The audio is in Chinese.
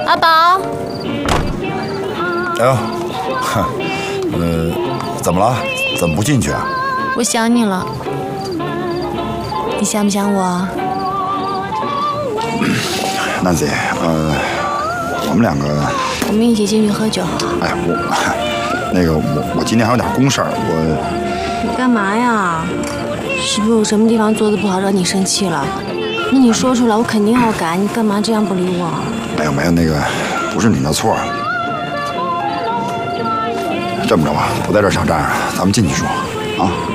阿宝。 哎呦，怎么了？怎么不进去啊？ 我想你了。你想不想我 ？Nancy，我们两个， 我们一起进去喝酒。 哎，我今天还有点公事儿， 你干嘛呀？是不是有什么地方做的不好让你生气了？那你说出来，我肯定要改。你干嘛这样不理我？ 没有，不是你的错。这么着吧，我在这儿想站着，咱们进去说啊。